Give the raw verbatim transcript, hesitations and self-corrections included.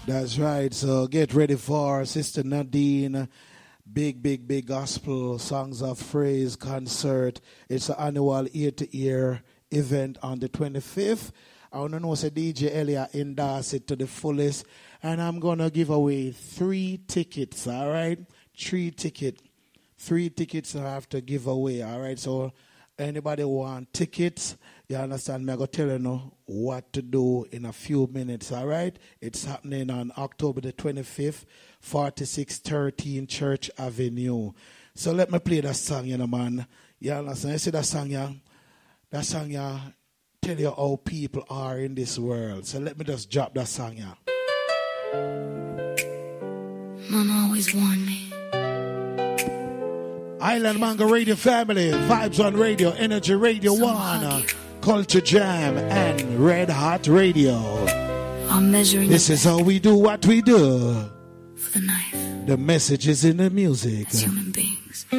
That's right. So get ready for Sister Nadine. Big, big, big gospel songs of praise concert. It's an annual ear-to-ear event on the twenty-fifth. I want to know, say D J Elia endorse it to the fullest. And I'm going to give away three tickets, all right? Three tickets. Three tickets I have to give away, all right? So anybody want tickets, you understand me? I'm going to tell you now what to do in a few minutes, all right? It's happening on October the twenty-fifth, forty-six thirteen Church Avenue. So let me play that song, you know, man. You understand? You see that song, yeah? That song, yeah, tell you how people are in this world. So let me just drop that song, yeah. Mama always warned me. Island Mango Radio Family, Vibes on Radio, Energy Radio so One, Culture Jam, and Red Hot Radio. I'm measuring. This is how we do what we do. For the knife. The message is in the music. As human beings.